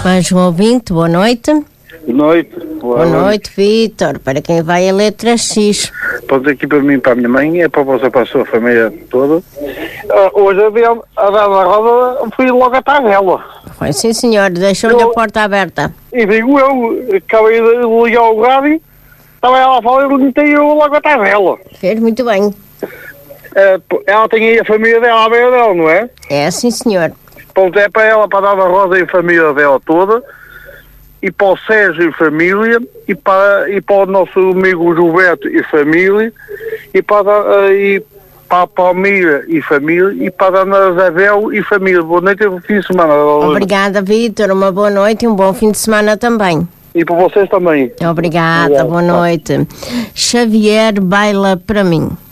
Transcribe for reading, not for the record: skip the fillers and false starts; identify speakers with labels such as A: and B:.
A: Mais um ouvinte, boa noite.
B: Boa noite.
A: Boa noite, Vítor. Para quem vai a letra X?
B: Pode aqui para mim e para a minha mãe, é para você, para a sua família toda. Hoje a dada roda, fui logo atrás dela.
A: Foi sim, senhor. Deixou-lhe a porta aberta.
B: E digo eu, acabei de ligar o rádio, estava ela a falar e metei eu logo atrás dela.
A: Fez muito bem.
B: Ela tem aí a família dela à beira dela, não é?
A: É, sim, senhor.
B: Pronto, é para ela, para a dada roda e a família dela toda. E para o Sérgio e família, e para o nosso amigo Gilberto e família, e para a Palmira e família, e para a Ana Isabel e família. Boa noite e bom fim de semana.
A: Obrigada, Vítor. Uma boa noite e um bom fim de semana também.
B: E para vocês também.
A: Obrigada, boa noite. Xavier baila para mim.